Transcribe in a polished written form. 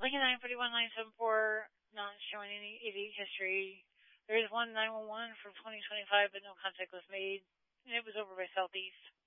Lincoln 941-974, not showing any ED history. There is one 911 from 2025, but no contact was made, and it was over by Southeast.